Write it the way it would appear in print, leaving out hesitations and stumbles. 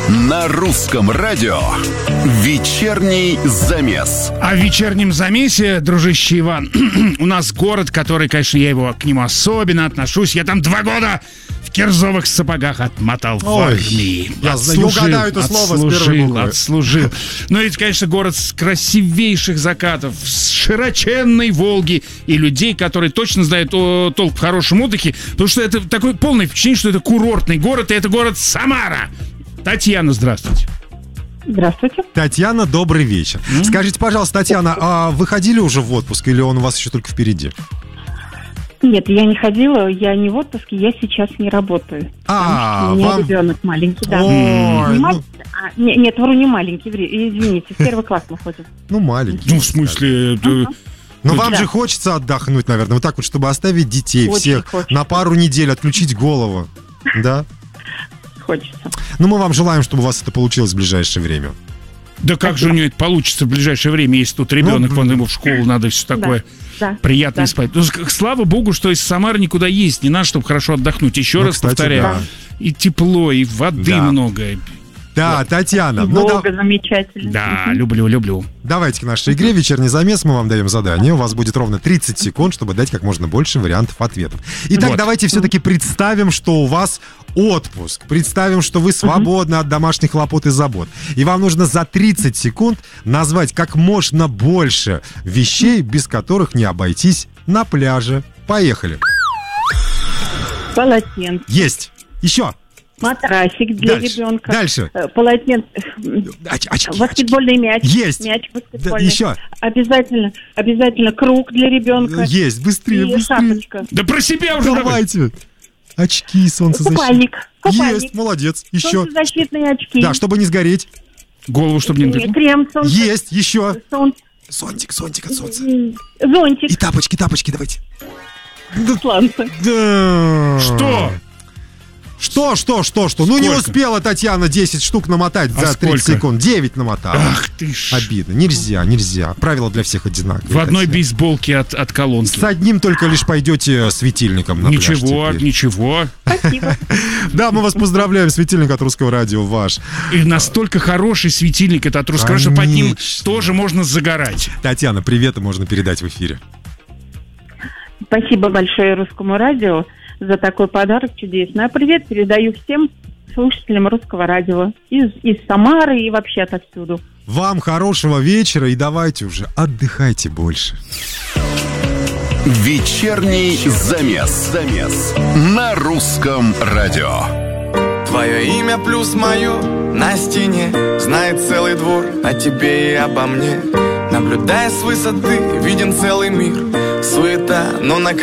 На русском радио вечерний замес. А в вечернем замесе, дружище Иван, у нас город, который, конечно, я к нему особенно отношусь. Я там 2 года в кирзовых сапогах отмотал в армии. Я угадаю это слово с первой буквы. Отслужил. Но это, конечно, город с красивейших закатов, с широченной Волги и людей, которые точно знают толк в хорошем отдыхе. Потому что это такое полное впечатление, что это курортный город, и это город Самара. Татьяна, здравствуйте. Здравствуйте. Татьяна, добрый вечер. Скажите, пожалуйста, Татьяна, а вы ходили уже в отпуск или он у вас еще только впереди? Нет, я не ходила, я не в отпуске, я сейчас не работаю. У меня ребенок маленький, да. Нет, вру, не маленький, извините, в 1 класс мы ходим. Ну, маленький. Ну, в смысле... Но вам же хочется отдохнуть, наверное, вот так вот, чтобы оставить детей очень всех хочется. На пару недель, отключить голову, да? Хочется. Ну, мы вам желаем, чтобы у вас это получилось в ближайшее время. Да как же у нее это получится в ближайшее время, если тут ребенок, вон ему в школу надо, все такое приятное спать. Ну, слава богу, что из Самары никуда ездить не надо, чтобы хорошо отдохнуть. Еще раз повторяю. И тепло, и воды много. Да, Татьяна. Волга замечательно. Да, люблю. Давайте к нашей игре «Вечерний замес». Мы вам даем задание. У вас будет ровно 30 секунд, чтобы дать как можно больше вариантов ответов. Итак, давайте все-таки представим, что у вас отпуск. Представим, что вы свободны от домашних хлопот и забот. И вам нужно за 30 секунд назвать как можно больше вещей, без которых не обойтись на пляже. Поехали. Полотенце. Есть. Еще. Матрасик для ребенка. Дальше. Полотенце. Баскетбольный мяч. Есть. Мяч баскетбольный. Еще. Обязательно круг для ребенка. Есть. Быстрее. Шапочка. Да про себя уже. Давайте. Очки, солнцезащитные. Купальник. Есть. Молодец. Еще. Солнцезащитные очки. Да, чтобы не сгореть. Голову, чтобы не... Крем солнце. Есть. Еще. Зонтик от солнца. Зонтик. И тапочки, давайте. Сланцы. Да. Что? Что? Сколько? Ну, не успела Татьяна 10 штук намотать за 30 секунд. 9 намотала. Ах ты ж. Обидно. Нельзя. Правила для всех одинаковые. В одной бейсболке от колонки. С одним только лишь пойдете светильником на пляж. Ничего. Спасибо. Да, мы вас поздравляем. Светильник от Русского радио ваш. И настолько хороший светильник это от Русского, что под ним тоже можно загорать. Татьяна, привет, можно передать в эфире. Спасибо большое Русскому радио за такой подарок чудесный. А привет передаю всем слушателям Русского радио из Самары и вообще отовсюду. Вам хорошего вечера и давайте уже отдыхайте больше. Вечерний замес на Русском радио. Твое имя плюс мое на стене знает целый двор о тебе и обо мне. Наблюдая с высоты, виден целый мир. Суета, но на